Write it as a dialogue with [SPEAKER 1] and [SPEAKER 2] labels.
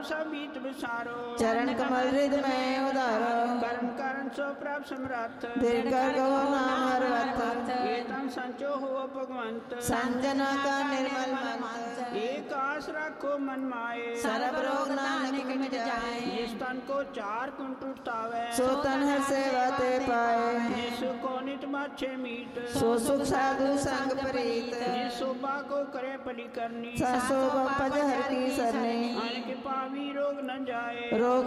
[SPEAKER 1] सब बीत विसारो
[SPEAKER 2] चरण कमल हृदय में उदारो
[SPEAKER 1] कर्म कारण सो प्राप्त समर्थ
[SPEAKER 2] दीर्घ कहो नाम हर अर्थ
[SPEAKER 1] एतम संचो हो भगवंत
[SPEAKER 2] संजना का निर्मल मंत्र
[SPEAKER 1] एक आस रखो मन माए
[SPEAKER 2] सर्व रोग नानक मिट जाए
[SPEAKER 1] जिस तन को चार कुंट उठावे
[SPEAKER 2] सो तन हर सेवा ते पाए
[SPEAKER 1] जिस को नित माछे मीट
[SPEAKER 2] सो सुख साधु संग प्रीत
[SPEAKER 1] जिस शोभा को करे पली करनी
[SPEAKER 2] सो पज हर की सरनी
[SPEAKER 1] अन के पावी रोग न जाए
[SPEAKER 2] रोग